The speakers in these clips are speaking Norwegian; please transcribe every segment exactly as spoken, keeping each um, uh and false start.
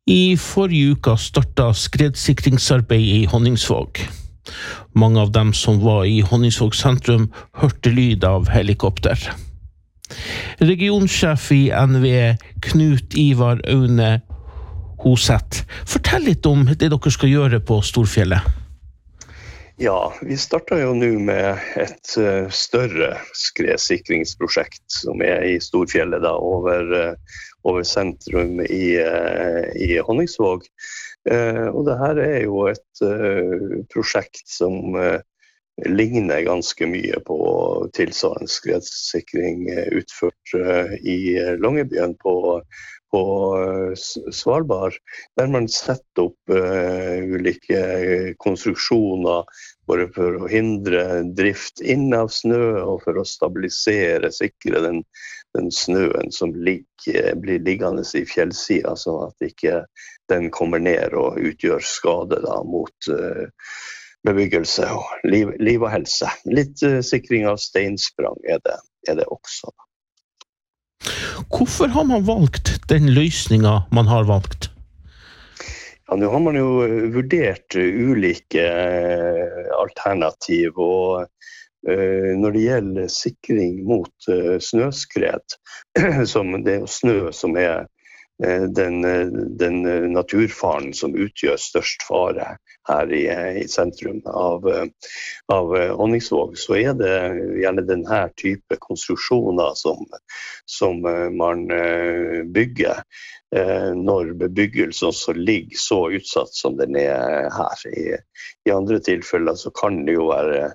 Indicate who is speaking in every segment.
Speaker 1: I forrige uka startet skredsikringsarbeid i Honningsvåg. Mange av dem som var i Honningsvåg sentrum hørte lyd av helikopter. Regionsjef i N V E, Knut Ivar Aune Hoseth, fortell litt om det dere skal gjøre på Storfjellet.
Speaker 2: Ja, vi startet jo nå med et uh, større skredsikringsprosjekt som er i Storfjellet da, over, uh, over sentrum i, uh, i Honningsvåg. Uh, og det her er jo et uh, prosjekt som uh, ligner ganske mye på tilsvarende skredsikring uh, utført uh, i Longyearbyen på på Svalbard, der man setter opp uh, ulike konstruksjoner bare for å hindre drift inn av snø og for å stabilisere, sikre den, den snøen som ligger, blir liggende i fjellsida, sånn at ikke den kommer ned og utgjør skade da, mot uh, bebyggelse og liv, liv og helse. Litt uh, sikring av steinsprang er det, er det også.
Speaker 1: Hvorfor har man valgt den løsningen man har valgt?
Speaker 2: Ja, nå har man jo vurdert ulike alternativ, og uh, når det gjelder sikring mot uh, snøskred, som det er jo snø som er uh, den, den naturfaren som utgjør størst fare her i, i sentrum av, av Honningsvåg, så er det gjerne denne type konstruksjoner som, som man bygger når bebyggelsen så ligger så utsatt som den er her. I, i andre tilfeller så kan det jo være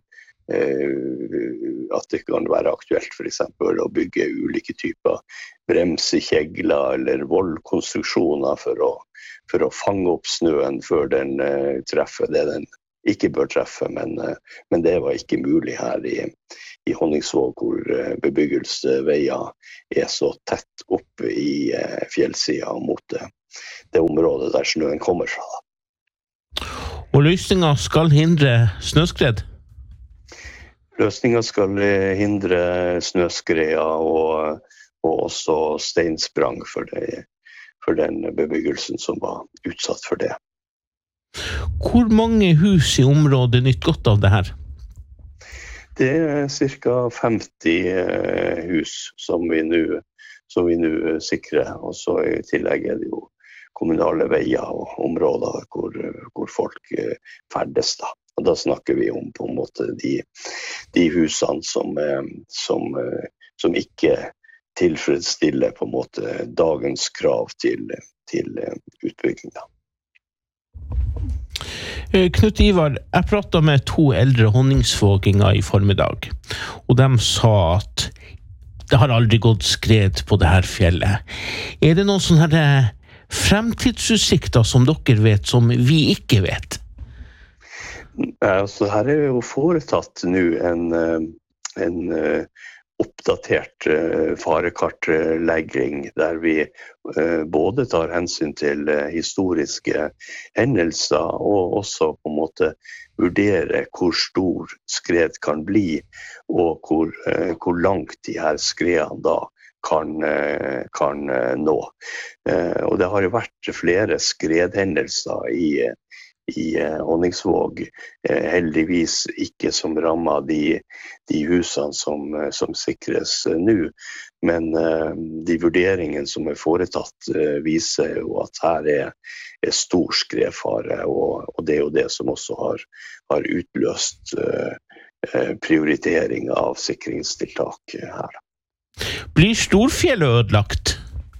Speaker 2: at det kan være aktuelt for eksempel å bygge ulike typer bremsekjegler eller vollkonstruksjoner for å, for å fange opp snøen før den uh, treffer det den ikke bør treffe, men, uh, men det var ikke mulig her i, i Honningsvåg, hvor uh, bebyggelsesveier er så tett opp i uh, fjellsida mot det, det området der snøen kommer fra.
Speaker 1: Og løsningen skal hindre snøskred?
Speaker 2: Løsningen skal hindre snøskred og, og også steinsprang for, det, for den bebyggelsen som var utsatt for det.
Speaker 1: Hvor mange hus i området nytt godt av det her?
Speaker 2: Det er cirka femti hus som vi nå, som vi nå sikrer, og så i tillegg er det jo kommunale veier og områder hvor, hvor folk ferdes da. Og da snakker vi om på en måte de, de husene som, som, som ikke tilfredsstiller på en måte dagens krav til, til utbygging.
Speaker 1: Knut Ivar, jeg pratet med to eldre honningsvåginger i formiddag, og de sa at det har aldri gått skred på det her fjellet. Er det noen sånne her fremtidsutsikter som dere vet, som vi ikke vet?
Speaker 2: Altså, her er jo foretatt nå en, en oppdatert farekartlegging der vi både tar hensyn til historiske hendelser og også på en måte vurdere hvor stor skred kan bli og hvor, hvor langt de her skredene da kan, kan nå. Og det har jo vært flere skredhendelser i i Honningsvåg, heldigvis ikke som rammer de, de husene som, som sikres nå, men de vurderingene som er foretatt viser jo at her er, er stor skredfare, og, og det er jo det som også har, har utløst prioritering av sikringstiltak her.
Speaker 1: Blir Storfjellet ødelagt?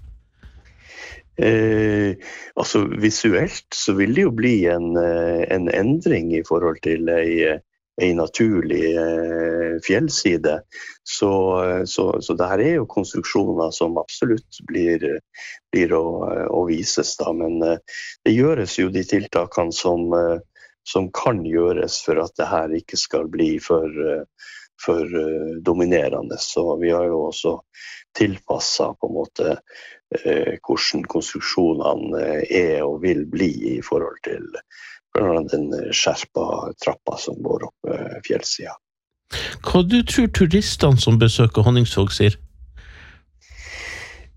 Speaker 2: Eh, altså visuelt så vil det jo bli en, en endring i forhold til en, en naturlig eh, fjellside, så, så, så det her er jo konstruksjoner som absolutt blir, blir å, å vises da, men eh, det gjøres jo de tiltakene som, eh, som kan gjøres for at det her ikke skal bli for, for eh, dominerende, så vi har jo også tilpasset på en måte eh, hvordan konstruksjonene er og vil bli i forhold til den skjerpa trappa som går opp eh, fjellsida.
Speaker 1: Hva du tror turistene som besøker Honningsvåg sier?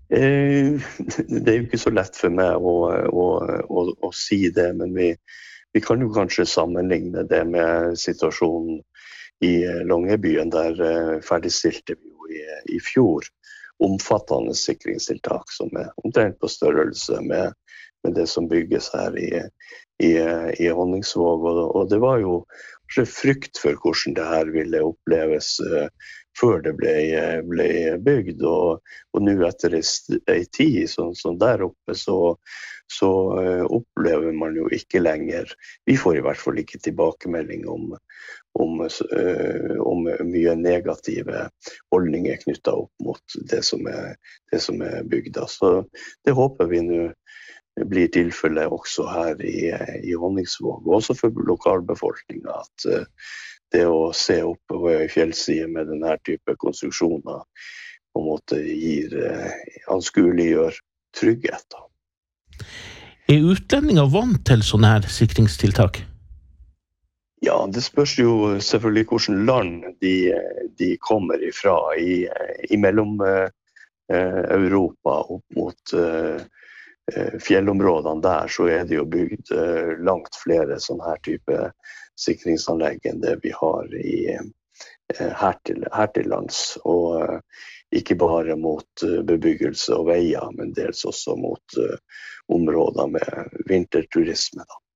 Speaker 2: Eh, det er jo ikke så lett for meg å, å, å, å si det, men vi, vi kan jo kanskje sammenligne det med situasjonen i Longyearbyen, der ferdigstilte vi jo i, i fjor omfattende sikringstiltak som er omtrent på størrelse med, med det som bygges her i, i, i Honningsvåg. Og, og det var jo frykt for hvordan det her ville oppleves uh, før det ble, ble bygd. Og, og nå etter en tid sånn som der oppe, så, så uh, opplever man jo ikke lenger, vi får i hvert fall ikke tilbakemelding om, om, uh, om mye negative holdninger knyttet opp mot det som er, det som er bygd. Så det håper vi nå blir tilfellet også her i, i Honningsvåg, og også for lokalbefolkningen, at uh, det å se opp på en fjellside med denne type konstruksjoner på en måte gir uh, anskueliggjør trygghet.
Speaker 1: Er utlendinger vant til sånne her sikringstiltak?
Speaker 2: Ja, det spørs jo selvfølgelig hvilket land de, de kommer ifra. I, i mellom uh, Europa opp mot uh, fjellområdene der, så er det jo bygd langt flere sånne her type sikringsanlegg enn det vi har i, her, til, her til lands. Og ikke bare mot bebyggelse og veier, men dels også mot områder med vinterturisme. Da.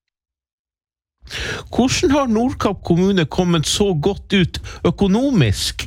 Speaker 1: Hvordan har Nordkapp kommune kommet så godt ut økonomisk?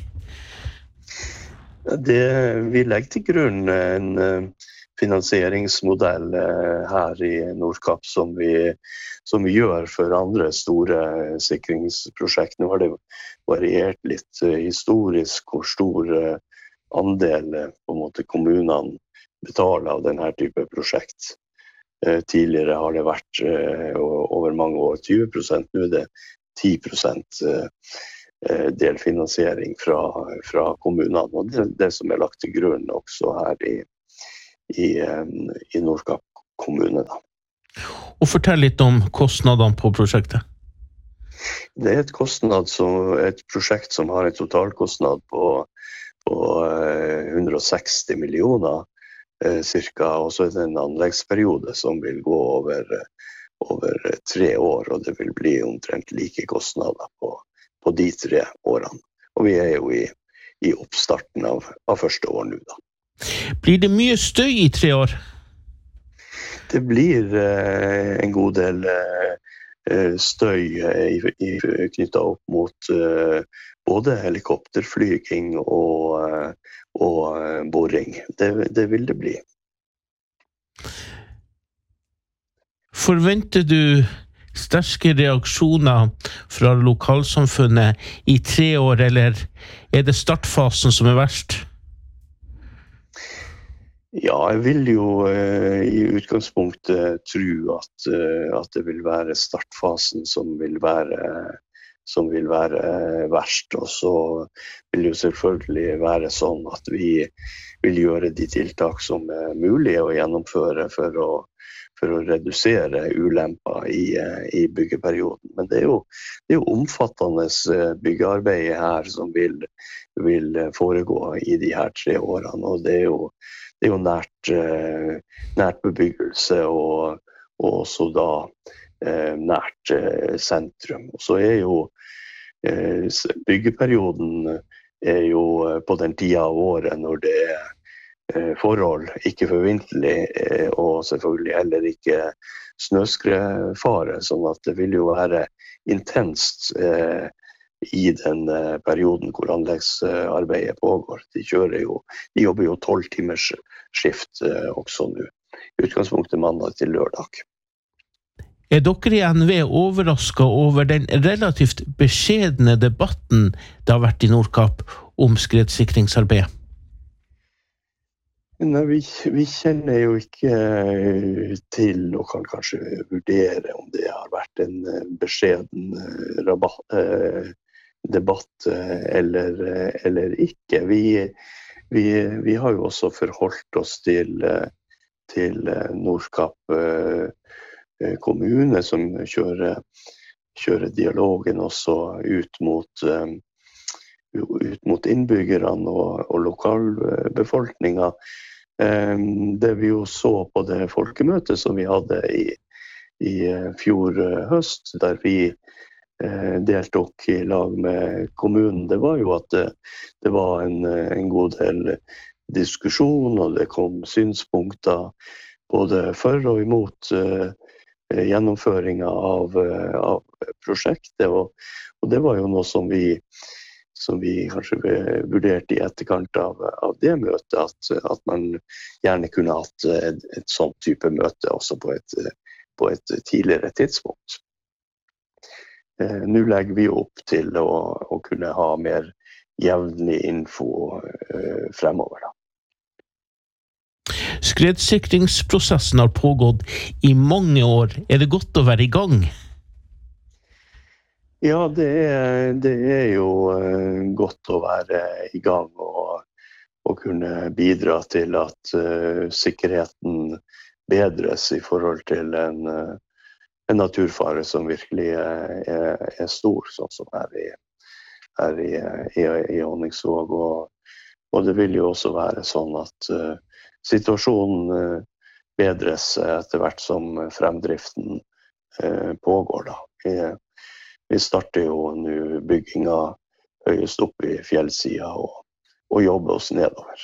Speaker 2: Det, vi legger til grunn en finansieringsmodell her i Nordkapp som vi, som vi gjør for andre store sikringsprosjekt. Nå har det variert litt historisk hvor stor andel på en måte kommunene betaler av denne type prosjekt. Tidligere har det vært over mange år tyve prosent, nå er det ti prosent delfinansiering fra, fra kommunene. Og det, det som er lagt til grunn også her i I, i Nordkapp kommune. Da.
Speaker 1: Og fortell litt om kostnadene på prosjektet.
Speaker 2: Det er et, kostnad som, et prosjekt som har en totalkostnad på, på hundre og seksti millioner eh, cirka, og så er det en anleggsperiode som vil gå over, over tre år, og det vil bli omtrent like kostnader på, på de tre årene. Og vi er jo i, i oppstarten av, av første år nå da.
Speaker 1: Blir det mye støy i tre år?
Speaker 2: Det blir eh, en god del eh, støy eh, knyttet opp mot eh, både helikopterflyging og, eh, og boring. Det, det vil det bli.
Speaker 1: Forventer du sterke reaksjoner fra lokalsamfunnet i tre år, eller er det startfasen som er verst?
Speaker 2: Ja, jeg vil jo uh, i utgangspunktet tro at, uh, at det vil være startfasen som vil være, som vil være uh, verst. Og så vil det jo selvfølgelig være sånn at vi vil gjøre de tiltak som er mulige å gjennomføre for å, for å redusere ulemper i, uh, i byggeperioden. Men det er jo, det er jo omfattende byggearbeid her som vil, vil foregå i de her tre årene, og det er jo Det er jo nært, eh, nært bebyggelse og, og også da eh, nært eh, sentrum. Og så er jo eh, byggeperioden er jo på den tida av året når det er eh, forhold, ikke forvintelig, eh, og selvfølgelig heller ikke snøskredfare, sånn at det vil jo være intenst eh, i den uh, perioden hvor anleggsarbeidet pågår. De, kjører jo, de jobber jo tolv timers skift uh, også nå. I utgangspunktet mandag til lørdag.
Speaker 1: Er dere i N V overrasket over den relativt beskjedne debatten det har vært i Nordkapp om skredsikringsarbeid?
Speaker 2: Nei, vi, vi kjenner jo ikke til og kan kanskje vurdere om det har vært en beskjeden rabatt, uh, debatt eller, eller ikke. Vi, vi, vi har jo også forholdt oss til, til Nordkapp kommune som kjører, kjører dialogen også ut mot, ut mot innbyggerne og, og lokalbefolkningen. Det vi jo så på det folkemøtet som vi hadde i, i fjor høst, der vi deltok i lag med kommunen, det var jo at det, det var en, en god del diskusjon, og det kom synspunkter både for og imot uh, gjennomføringen av, uh, av prosjektet, og, og det var jo noe som vi, som vi kanskje vurderte i etterkant av, av det møtet, at, at man gjerne kunne hatt et, et sånt type møte også på et, på et tidligere tidspunkt. Uh, nå legger vi opp til å, å kunne ha mer jevnlig info uh, fremover da.
Speaker 1: Skredsikringsprosessen har pågått i mange år. Er det godt å være i gang?
Speaker 2: Ja, det er, det er jo uh, godt å være i gang og, og kunne bidra til at uh, sikkerheten bedres i forhold til en, uh, en naturfare som virkelig er, er, er stor, sånn som her i, her i, i, i Honningsvåg. Og, og det vil jo også være sånn at uh, situasjonen bedres etter hvert som fremdriften pågår da. Vi, vi starter jo nå bygginga høyest opp i fjellsida og, og jobber oss nedover.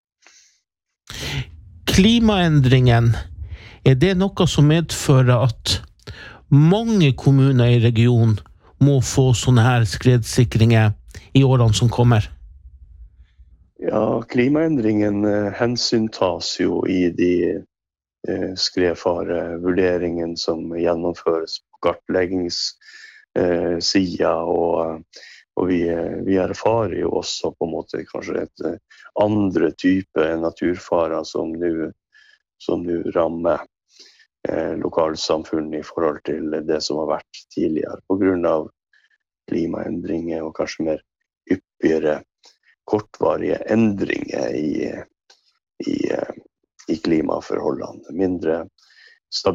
Speaker 1: Klimaendringen, er det noe som medfører at mange kommuner i regionen må få sånne her skredsikringer i årene som kommer?
Speaker 2: Ja, klimaendringen eh, hensyntas jo i de eh, skredfarevurderingene som gjennomføres på kartleggingssida, eh, og, og vi, vi erfarer jo også på en måte kanskje et eh, andre type naturfarer som nå som nå rammer eh, lokalsamfunn i forhold til det som har vært tidligere, på grunn av klimaendringer og kanskje mer hyppigere kortvarige endringer i, i, i klimaforholdene. Mindre,